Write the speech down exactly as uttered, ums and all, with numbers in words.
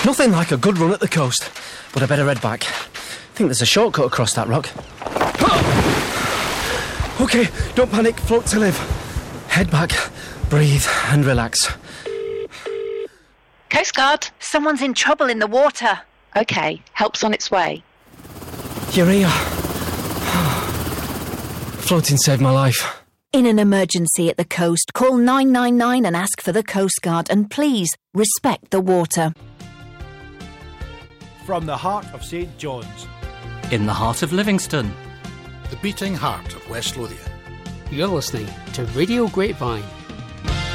Nothing like a good run at the coast, but I better head back. I think there's a shortcut across that rock. OK, don't panic, float to live. Head back, breathe and relax. Coast Guard. Someone's in trouble in the water. OK, help's on its way. You're here. Floating saved my life. In an emergency at the coast, call nine nine nine and ask for the Coast Guard, and please respect the water. From the heart of Saint John's. In the heart of Livingston. The beating heart of West Lothian. You're listening to Radio Grapevine.